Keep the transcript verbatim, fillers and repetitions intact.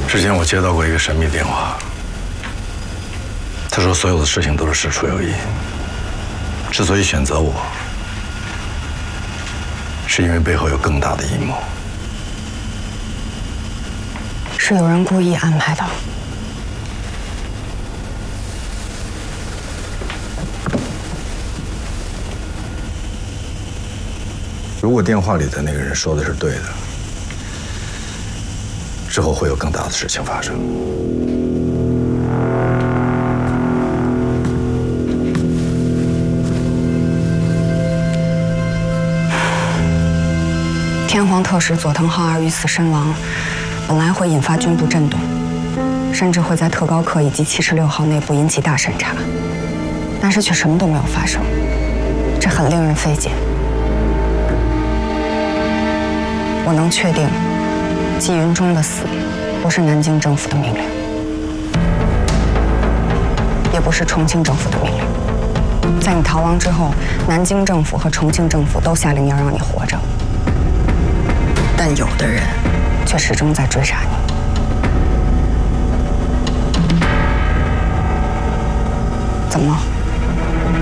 之前我接到过一个神秘电话，他说所有的事情都是事出有因。之所以选择我，是因为背后有更大的阴谋。 是有人故意安排的。 如果电话里的那个人说的是对的，之后会有更大的事情发生。 天皇特使佐藤浩二遇刺身亡，本来会引发军部震动，甚至会在特高课以及七十六号内部引起大审查，但是却什么都没有发生，这很令人费解。我能确定，纪云中的死不是南京政府的命令，也不是重庆政府的命令。在你逃亡之后，南京政府和重庆政府都下令要让你活着，但有的人却始终在追杀你。怎么？